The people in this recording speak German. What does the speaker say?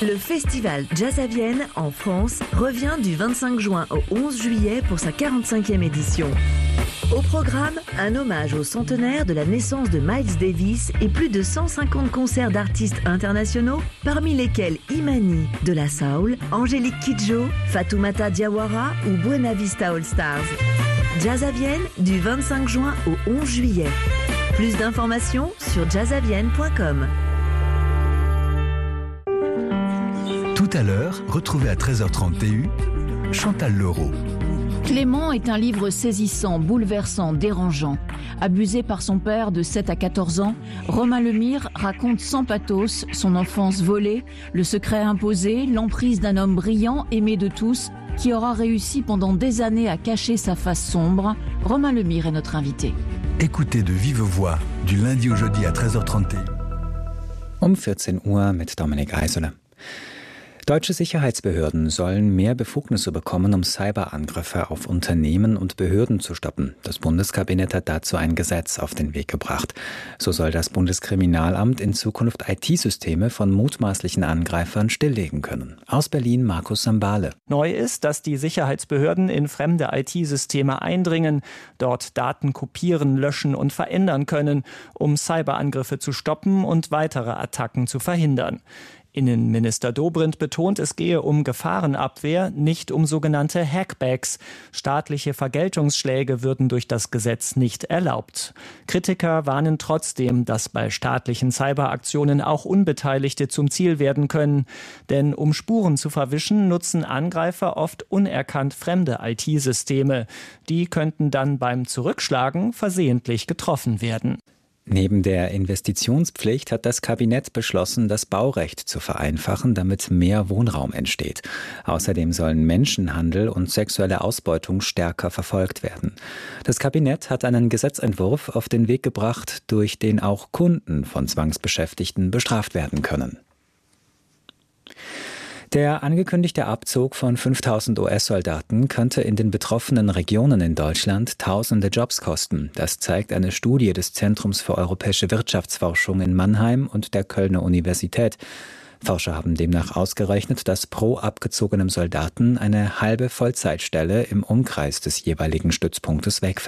Le festival Jazz à Vienne, en France, revient du 25 juin au 11 juillet pour sa 45e édition. Au programme, un hommage au centenaire de la naissance de Miles Davis et plus de 150 concerts d'artistes internationaux, parmi lesquels Imani, De La Soul, Angélique Kidjo, Fatoumata Diawara ou Buena Vista All Stars. Jazz à Vienne, du 25 juin au 11 juillet. Plus d'informations sur jazzavienne.com. Tout à l'heure, retrouvez à 13h30 TU, Chantal Leroux. Clément est un livre saisissant, bouleversant, dérangeant. Abusé par son père de 7 à 14 ans, Romain Lemire raconte sans pathos son enfance volée, le secret imposé, l'emprise d'un homme brillant, aimé de tous, qui aura réussi pendant des années à cacher sa face sombre. Romain Lemire est notre invité. Écoutez de vive voix, du lundi au jeudi à 13h30 TU. Um 14 Uhr mit Dominik Eisele. Deutsche Sicherheitsbehörden sollen mehr Befugnisse bekommen, um Cyberangriffe auf Unternehmen und Behörden zu stoppen. Das Bundeskabinett hat dazu ein Gesetz auf den Weg gebracht. So soll das Bundeskriminalamt in Zukunft IT-Systeme von mutmaßlichen Angreifern stilllegen können. Aus Berlin Markus Sambale. Neu ist, dass die Sicherheitsbehörden in fremde IT-Systeme eindringen, dort Daten kopieren, löschen und verändern können, um Cyberangriffe zu stoppen und weitere Attacken zu verhindern. Innenminister Dobrindt betont, es gehe um Gefahrenabwehr, nicht um sogenannte Hackbacks. Staatliche Vergeltungsschläge würden durch das Gesetz nicht erlaubt. Kritiker warnen trotzdem, dass bei staatlichen Cyberaktionen auch Unbeteiligte zum Ziel werden können. Denn um Spuren zu verwischen, nutzen Angreifer oft unerkannt fremde IT-Systeme. Die könnten dann beim Zurückschlagen versehentlich getroffen werden. Neben der Investitionspflicht hat das Kabinett beschlossen, das Baurecht zu vereinfachen, damit mehr Wohnraum entsteht. Außerdem sollen Menschenhandel und sexuelle Ausbeutung stärker verfolgt werden. Das Kabinett hat einen Gesetzentwurf auf den Weg gebracht, durch den auch Kunden von Zwangsbeschäftigten bestraft werden können. Der angekündigte Abzug von 5000 US-Soldaten könnte in den betroffenen Regionen in Deutschland tausende Jobs kosten. Das zeigt eine Studie des Zentrums für europäische Wirtschaftsforschung in Mannheim und der Kölner Universität. Forscher haben demnach ausgerechnet, dass pro abgezogenem Soldaten eine halbe Vollzeitstelle im Umkreis des jeweiligen Stützpunktes wegfällt.